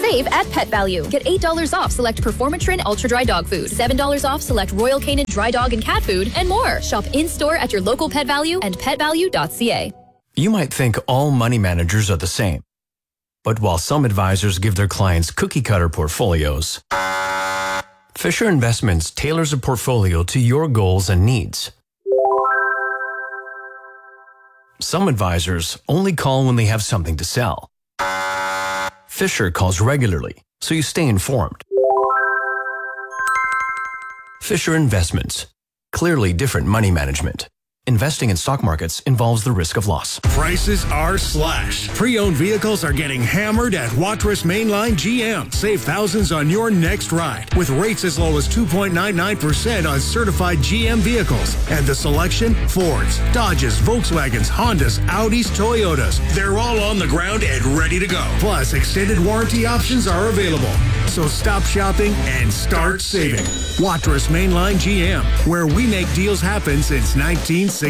Save at Pet Value. Get $8 off select Performatrin Ultra Dry Dog Food, $7 off select Royal Canin Dry Dog and Cat Food, and more. Shop in-store at your local Pet Value and petvalue.ca. You might think all money managers are the same. But while some advisors give their clients cookie-cutter portfolios, Fisher Investments tailors a portfolio to your goals and needs. Some advisors only call when they have something to sell. Fisher calls regularly, so you stay informed. Fisher Investments. Clearly different money management. Investing in stock markets involves the risk of loss. Prices are slashed. Pre-owned vehicles are getting hammered at Watrous Mainline GM. Save thousands on your next ride with rates as low as 2.99% on certified GM vehicles. And the selection? Fords, Dodges, Volkswagens, Hondas, Audis, Toyotas. They're all on the ground and ready to go. Plus, extended warranty options are available. So stop shopping and start saving. Watrous Mainline GM, where we make deals happen since 1962.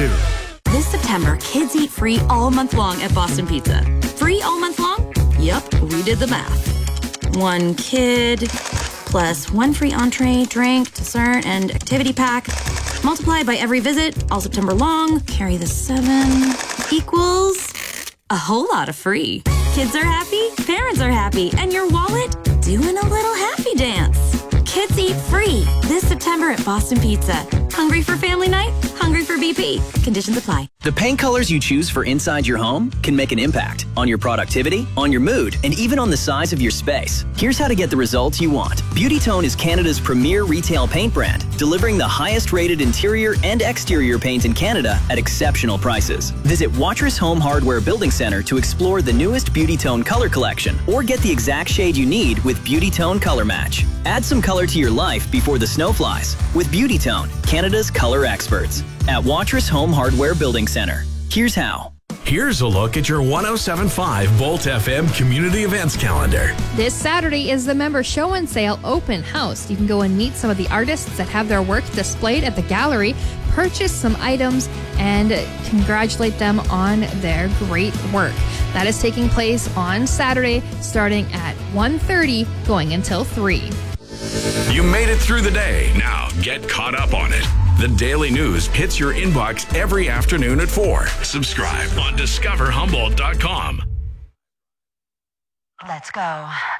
This September, kids eat free all month long at Boston Pizza. Free all month long? Yep, we did the math. One kid plus one free entree, drink, dessert, and activity pack. Multiply by every visit, all September long. Carry the 7 equals a whole lot of free. Kids are happy, parents are happy, and your wallet doing a little happy dance. Kids eat free this September at Boston Pizza. Hungry for family night? Hungry for BP. Conditions apply. The paint colors you choose for inside your home can make an impact on your productivity, on your mood, and even on the size of your space. Here's how to get the results you want. Beautytone is Canada's premier retail paint brand, delivering the highest rated interior and exterior paint in Canada at exceptional prices. Visit Watrous Home Hardware Building Center to explore the newest Beautytone color collection, or get the exact shade you need with Beautytone Color Match. Add some color to your life before the snow flies with Beautytone, Canada's color experts, at Watrous Home Hardware Building Center. Here's how. Here's a look at your 107.5 Bolt FM community events calendar. This Saturday is the Member Show and Sale Open House. You can go and meet some of the artists that have their work displayed at the gallery, purchase some items, and congratulate them on their great work. That is taking place on Saturday, starting at 1:30, going until 3. You made it through the day. Now get caught up on it. The Daily News hits your inbox every afternoon at 4. Subscribe on discoverhumboldt.com. Let's go.